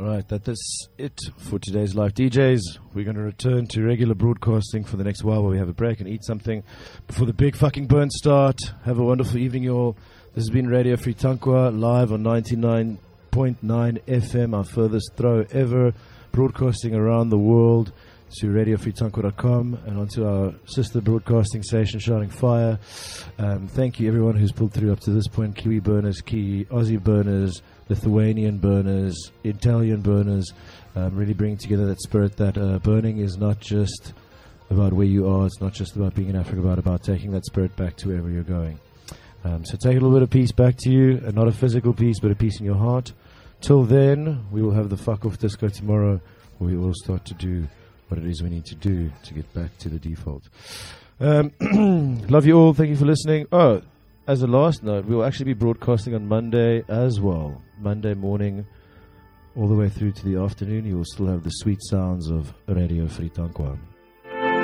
Right, that is it for today's Live DJs. We're going to return to regular broadcasting for the next while while we have a break and eat something before the big fucking burn start. Have a wonderful evening, y'all. This has been Radio Free Tankwa, live on 99.9 FM, our furthest throw ever, broadcasting around the world to radiofreetankwa.com and onto our sister broadcasting station, Shining Fire. Thank you, everyone who's pulled through up to this point. Kiwi burners, Aussie burners, Lithuanian burners, Italian burners, really bringing together that spirit that burning is not just about where you are, it's not just about being in Africa, but about taking that spirit back to wherever you're going. So take a little bit of peace back to you, and not a physical peace, but a peace in your heart. Till then, we will have the fuck off disco tomorrow, where we will start to do what it is we need to do to get back to the default. Love you all, thank you for listening. Oh, as a last note, we will actually be broadcasting on Monday as well. Monday morning, all the way through to the afternoon, you will still have the sweet sounds of Radio Free Tankwa.